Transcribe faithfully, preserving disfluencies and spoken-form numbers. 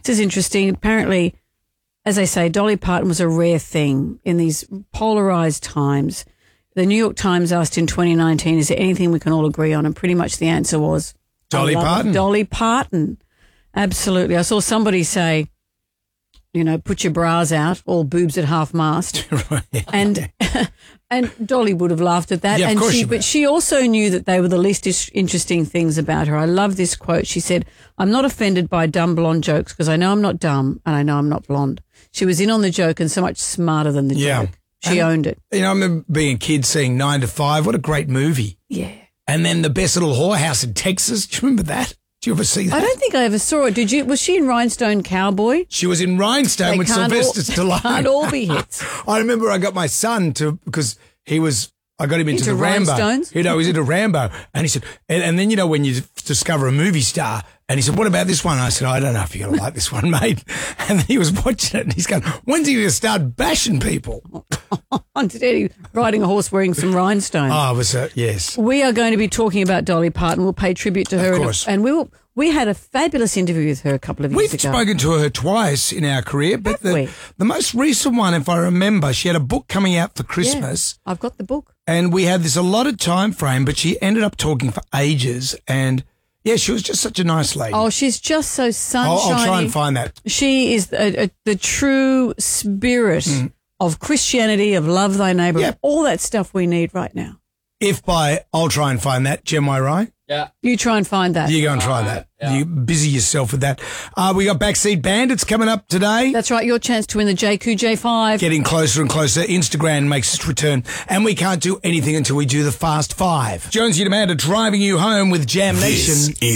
This is interesting. Apparently, as I say, Dolly Parton was a rare thing in these polarised times. The New York Times asked in twenty nineteen, is there anything we can all agree on? And pretty much the answer was Dolly Parton. Dolly Parton. Absolutely. I saw somebody say, you know, put your bras out, all boobs at half mast. Right. And and Dolly would have laughed at that. Yeah, of and course she, she would. But she also knew that they were the least is- interesting things about her. I love this quote. She said, I'm not offended by dumb blonde jokes because I know I'm not dumb and I know I'm not blonde. She was in on the joke and so much smarter than the Yeah. joke. She And, owned it. You know, I remember being a kid seeing Nine to Five. What a great movie. Yeah. And then The Best Little Whorehouse in Texas. Do you remember that? Did you ever see that? I don't think I ever saw it. Did you? Was she in Rhinestone Cowboy? She was in Rhinestone They with can't Sylvester all- Stallone. can't all be hits. I remember I got my son to, because he was, I got him into, Into the Rambo. rhinestones? You know, he was into Rambo. And he said, and, and then, you know, when you discover a movie star, and he said, what about this one? I said, I don't know if you're going to like this one, mate. And then he was watching it and he's going, when's he going to start bashing people? Instead, he riding a horse wearing some rhinestones. Oh, it was a, yes. We are going to be talking about Dolly Parton. We'll pay tribute to her. Of and- course. And we will. We had a fabulous interview with her a couple of years We've ago. spoken to her twice in our career, but Have the, we? the most recent one, if I remember, she had a book coming out for Christmas. Yeah, I've got the book. And we had this allotted time frame, but she ended up talking for ages. And, yeah, she was just such a nice lady. Oh, she's just so I'll, sunshiny. I'll try and find that. She is a, a, the true spirit of Christianity, of love thy neighbour, Yep. all that stuff we need right now. If by I'll try and find that, Jem, am I right? Yeah. You try and find that. You go and try that. yeah. You busy yourself with that. Uh, we got Backseat Bandits coming up today. That's right, your chance to win the J Q J five. Getting closer and closer. Instagram makes its return. And we can't do anything until we do the Fast Five. Jonesy and Amanda driving you home with Jam Nation. This is